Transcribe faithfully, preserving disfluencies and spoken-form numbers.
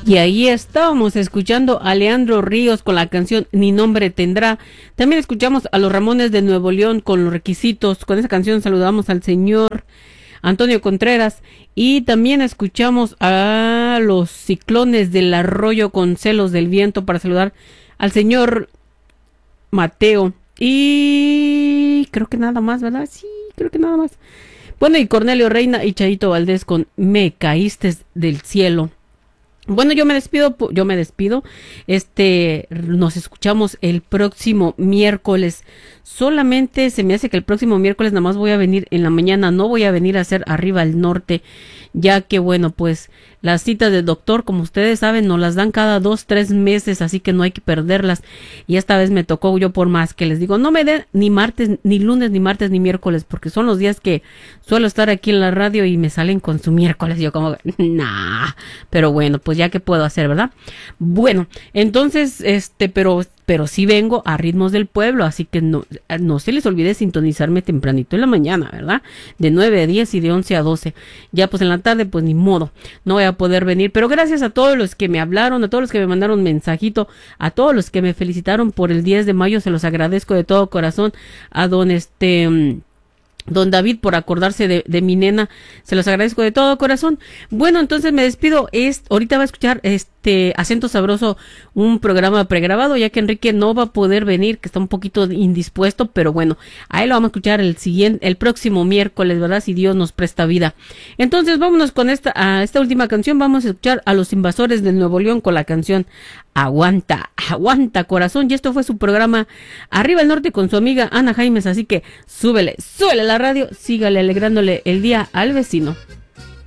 Y ahí estábamos escuchando a Leandro Ríos con la canción Ni Nombre Tendrá. También escuchamos a los Ramones de Nuevo León con Los Requisitos. Con esa canción saludamos al señor Antonio Contreras. Y también escuchamos a los Ciclones del Arroyo con Celos del Viento para saludar al señor Mateo. Y creo que nada más, ¿verdad? Sí, creo que nada más. Bueno, y Cornelio Reina y Chayito Valdés con Me Caíste del Cielo. Bueno, yo me despido, yo me despido. Este, nos escuchamos el próximo miércoles. Solamente se me hace que el próximo miércoles nada más voy a venir en la mañana, no voy a venir a hacer Arriba al Norte, ya que bueno, pues las citas del doctor, como ustedes saben, nos las dan cada dos, tres meses, así que no hay que perderlas. Y esta vez me tocó, yo por más que les digo, no me den ni martes, ni lunes, ni martes, ni miércoles, porque son los días que suelo estar aquí en la radio y me salen con su miércoles. Yo como, nah, pero bueno, pues ya que puedo hacer, ¿verdad? Bueno, entonces, este, pero... pero sí vengo a Ritmos del Pueblo, así que no, no se les olvide sintonizarme tempranito en la mañana, ¿verdad? De nueve a diez y de once a doce. Ya pues en la tarde, pues ni modo, no voy a poder venir, pero gracias a todos los que me hablaron, a todos los que me mandaron mensajito, a todos los que me felicitaron por el diez de mayo, se los agradezco de todo corazón, a don este... don David por acordarse de, de mi nena, se los agradezco de todo corazón. Bueno, entonces me despido. Es, ahorita va a escuchar este Acento Sabroso, un programa pregrabado, ya que Enrique no va a poder venir, que está un poquito indispuesto, pero bueno, ahí lo vamos a escuchar el siguiente, el próximo miércoles, ¿verdad? Si Dios nos presta vida. Entonces vámonos con esta, a esta última canción. Vamos a escuchar a los Invasores de Nuevo León con la canción Aguanta, aguanta corazón. Y esto fue su programa Arriba el Norte con su amiga Ana Jaimes, así que súbele, súbele la radio, sígale alegrándole el día al vecino.